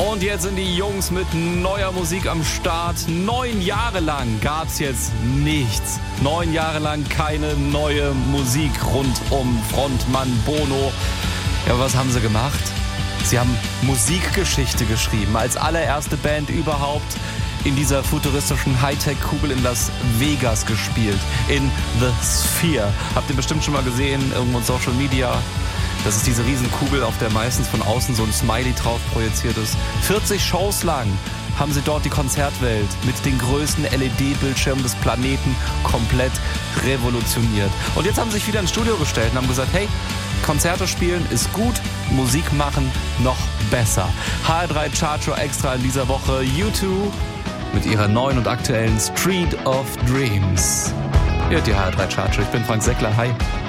Und jetzt sind die Jungs mit neuer Musik am Start. 9 Jahre lang gab's jetzt nichts. 9 Jahre lang keine neue Musik rund um Frontmann Bono. Ja, was haben sie gemacht? Sie haben Musikgeschichte geschrieben. Als allererste Band überhaupt in dieser futuristischen Hightech-Kugel in Las Vegas gespielt. In The Sphere. Habt ihr bestimmt schon mal gesehen, irgendwo in Social Media. Das ist diese Riesenkugel, auf der meistens von außen so ein Smiley drauf projiziert ist. 40 Shows lang haben sie dort die Konzertwelt mit den größten LED-Bildschirmen des Planeten komplett revolutioniert. Und jetzt haben sie sich wieder ins Studio gestellt und haben gesagt, hey, Konzerte spielen ist gut, Musik machen noch besser. HR3 Chartshow Extra in dieser Woche U2 mit ihrer neuen und aktuellen Street of Dreams. Hört die HR3 Chartshow, ich bin Frank Seckler, hi.